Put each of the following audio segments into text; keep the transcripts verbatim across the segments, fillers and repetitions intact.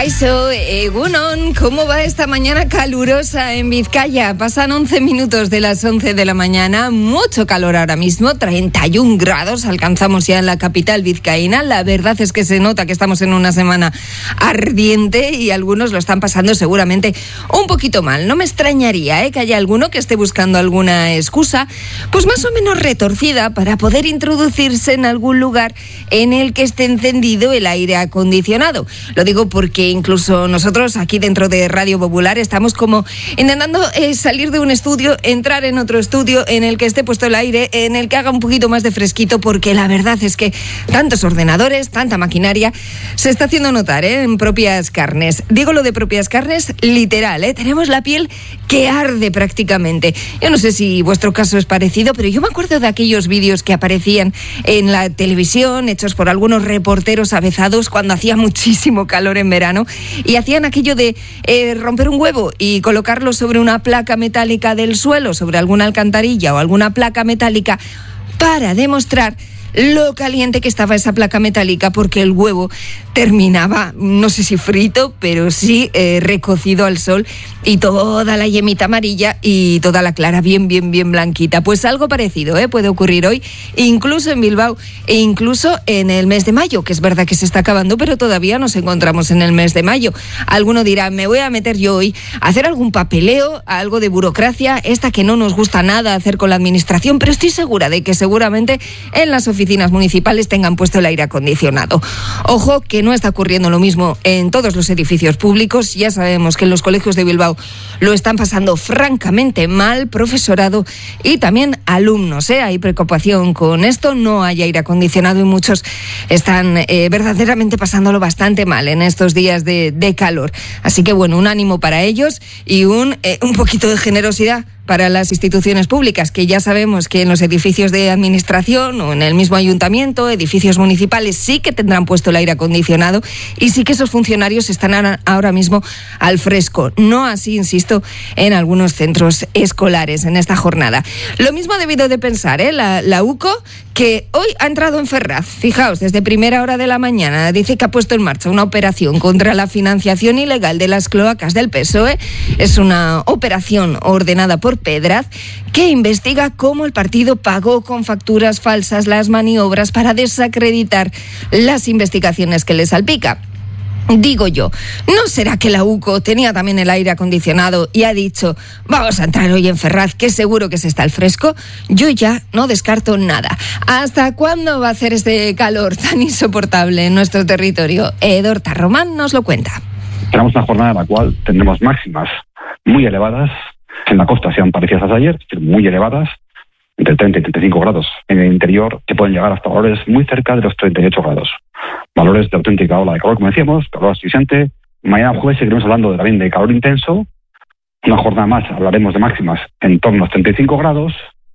Kaixo, Egunon, ¿cómo va esta mañana calurosa en Vizcaya? Pasan once minutos de las once de la mañana, mucho calor ahora mismo, treinta y un grados alcanzamos ya en la capital vizcaína. La verdad es que se nota que estamos en una semana ardiente y algunos lo están pasando seguramente un poquito mal. No me extrañaría ¿eh? que haya alguno que esté buscando alguna excusa, pues más o menos retorcida, para poder introducirse en algún lugar en el que esté encendido el aire acondicionado. Lo digo porque incluso nosotros aquí dentro de Radio Popular estamos como intentando eh, salir de un estudio, entrar en otro estudio en el que esté puesto el aire, en el que haga un poquito más de fresquito, porque la verdad es que tantos ordenadores, tanta maquinaria, se está haciendo notar ¿eh? en propias carnes. Digo lo de propias carnes literal, ¿eh? Tenemos la piel que arde prácticamente. Yo no sé si vuestro caso es parecido, pero yo me acuerdo de aquellos vídeos que aparecían en la televisión, hechos por algunos reporteros avezados cuando hacía muchísimo calor en verano, y hacían aquello de eh, romper un huevo y colocarlo sobre una placa metálica del suelo, sobre alguna alcantarilla o alguna placa metálica, para demostrar lo caliente que estaba esa placa metálica, porque el huevo terminaba, no sé si frito, pero sí eh, recocido al sol, y toda la yemita amarilla y toda la clara bien, bien, bien blanquita. Pues algo parecido ¿eh? puede ocurrir hoy, incluso en Bilbao e incluso en el mes de mayo, que es verdad que se está acabando, pero todavía nos encontramos en el mes de mayo. Alguno dirá, me voy a meter yo hoy a hacer algún papeleo, algo de burocracia, esta que no nos gusta nada hacer con la administración, pero estoy segura de que seguramente en las oficinas municipales tengan puesto el aire acondicionado. Ojo, que no está ocurriendo lo mismo en todos los edificios públicos. Ya sabemos que en los colegios de Bilbao lo están pasando francamente mal, profesorado y también alumnos. ¿eh? Hay preocupación con esto, no hay aire acondicionado y muchos están eh, verdaderamente pasándolo bastante mal en estos días de, de calor. Así que bueno, un ánimo para ellos y un, eh, un poquito de generosidad para las instituciones públicas, que ya sabemos que en los edificios de administración o en el mismo ayuntamiento, edificios municipales, sí que tendrán puesto el aire acondicionado y sí que esos funcionarios están ahora mismo al fresco. No así, insisto, en algunos centros escolares en esta jornada. Lo mismo ha debido de pensar ¿eh? la, la UCO, que hoy ha entrado en Ferraz. Fijaos, desde primera hora de la mañana dice que ha puesto en marcha una operación contra la financiación ilegal de las cloacas del P S O E. Es una operación ordenada por Pedraz, que investiga cómo el partido pagó con facturas falsas las maniobras para desacreditar las investigaciones que le salpica. Digo yo, ¿no será que la UCO tenía también el aire acondicionado y ha dicho, vamos a entrar hoy en Ferraz, que seguro que se está al fresco? Yo ya no descarto nada. ¿Hasta cuándo va a hacer este calor tan insoportable en nuestro territorio? Edorta Román nos lo cuenta. Tenemos una jornada en la cual tendremos máximas muy elevadas. En la costa sean parecidas a ayer, es decir, muy elevadas, entre treinta y treinta y cinco grados. En el interior, que pueden llegar hasta valores muy cerca de los treinta y ocho grados. Valores de auténtica ola de calor, como decíamos, calor asfixiante. Mañana jueves seguiremos hablando de, también de calor intenso. Una jornada más hablaremos de máximas en torno a los treinta y cinco grados.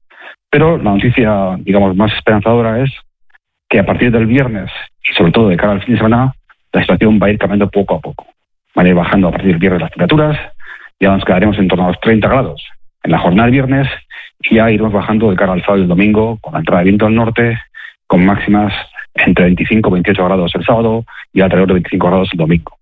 Pero la noticia, digamos, más esperanzadora es que a partir del viernes, y sobre todo de cara al fin de semana, la situación va a ir cambiando poco a poco. Van a ir bajando a partir del viernes las temperaturas. Ya nos quedaremos en torno a los treinta grados en la jornada del viernes y ya iremos bajando de cara al sábado y el domingo con la entrada de viento del norte, con máximas entre veinticinco y veintiocho grados el sábado y alrededor de veinticinco grados el domingo.